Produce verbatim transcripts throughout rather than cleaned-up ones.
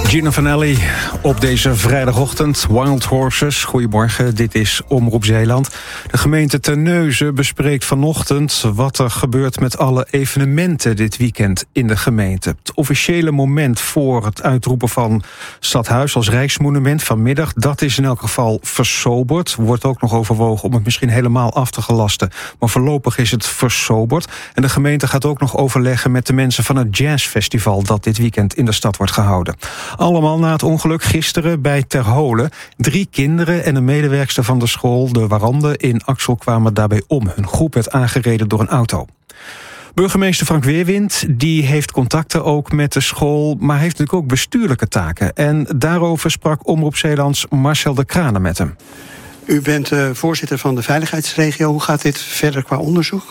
Gino Vanelli op deze vrijdagochtend. Wild Horses, goedemorgen, dit is Omroep Zeeland. De gemeente Terneuzen bespreekt vanochtend wat er gebeurt met alle evenementen dit weekend in de gemeente. Het officiële moment voor het uitroepen van Stadhuis als Rijksmonument vanmiddag, dat is in elk geval versoberd. Wordt ook nog overwogen om het misschien helemaal af te gelasten. Maar voorlopig is het versoberd. En de gemeente gaat ook nog overleggen met de mensen van het jazzfestival dat dit weekend in de stad wordt gehouden. Allemaal na het ongeluk gisteren bij Terholen. Drie kinderen en een medewerkster van de school, de Warande, in Axel kwamen daarbij om. Hun groep werd aangereden door een auto. Burgemeester Frank Weerwind die heeft contacten ook met de school, maar heeft natuurlijk ook bestuurlijke taken. En daarover sprak Omroep Zeelands Marcel de Kranen met hem. U bent uh, voorzitter van de veiligheidsregio. Hoe gaat dit verder qua onderzoek?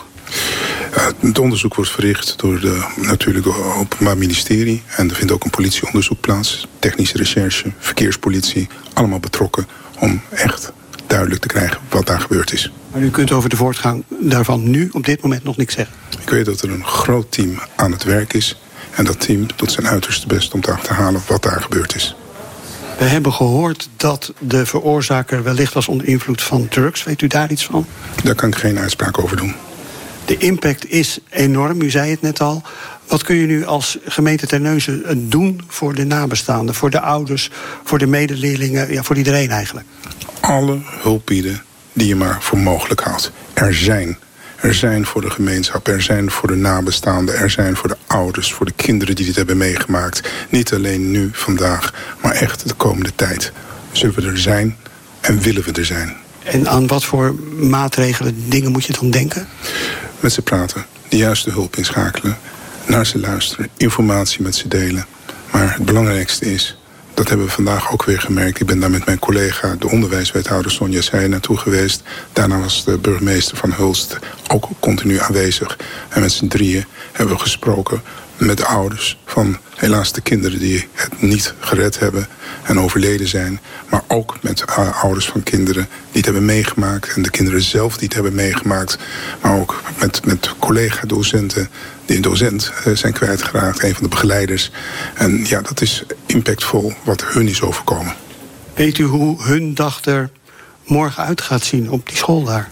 Ja, het onderzoek wordt verricht door de natuurlijk Openbaar Ministerie. En er vindt ook een politieonderzoek plaats. Technische recherche, verkeerspolitie. Allemaal betrokken om echt duidelijk te krijgen wat daar gebeurd is. Maar u kunt over de voortgang daarvan nu op dit moment nog niks zeggen? Ik weet dat er een groot team aan het werk is. En dat team doet zijn uiterste best om te achterhalen wat daar gebeurd is. We hebben gehoord dat de veroorzaker wellicht was onder invloed van drugs. Weet u daar iets van? Daar kan ik geen uitspraak over doen. De impact is enorm, u zei het net al. Wat kun je nu als gemeente Terneuzen doen voor de nabestaanden, voor de ouders, voor de medeleerlingen, ja, voor iedereen eigenlijk? Alle hulp bieden die je maar voor mogelijk houdt. Er zijn. Er zijn voor de gemeenschap, er zijn voor de nabestaanden, er zijn voor de ouders, voor de kinderen die dit hebben meegemaakt. Niet alleen nu, vandaag, maar echt de komende tijd. Zullen we er zijn en willen we er zijn. En aan wat voor maatregelen, dingen moet je dan denken? Met ze praten, de juiste hulp inschakelen, naar ze luisteren, informatie met ze delen. Maar het belangrijkste is, dat hebben we vandaag ook weer gemerkt. Ik ben daar met mijn collega, de onderwijswethouder Sonja Seij, naartoe geweest. Daarna was de burgemeester van Hulst ook continu aanwezig. En met z'n drieën hebben we gesproken met de ouders van helaas de kinderen die het niet gered hebben en overleden zijn. Maar ook met ouders van kinderen die het hebben meegemaakt. En de kinderen zelf die het hebben meegemaakt. Maar ook met, met collega-docenten die een docent zijn kwijtgeraakt. Een van de begeleiders. En ja, dat is impactvol wat hun is overkomen. Weet u hoe hun dag er morgen uit gaat zien op die school daar?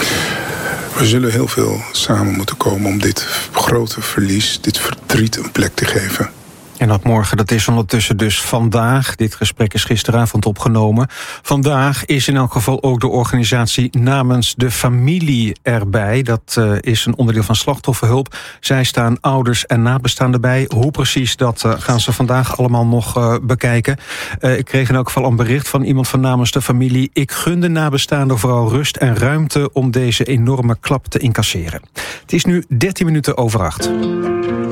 We zullen heel veel samen moeten komen om dit grote verlies, dit verdriet een plek te geven. En dat morgen, dat is ondertussen dus vandaag. Dit gesprek is gisteravond opgenomen. Vandaag is in elk geval ook de organisatie Namens de Familie erbij. Dat uh, is een onderdeel van slachtofferhulp. Zij staan ouders en nabestaanden bij. Hoe precies, dat uh, gaan ze vandaag allemaal nog uh, bekijken. Uh, ik kreeg in elk geval een bericht van iemand van Namens de Familie. Ik gun de nabestaanden vooral rust en ruimte om deze enorme klap te incasseren. Het is nu dertien minuten over acht.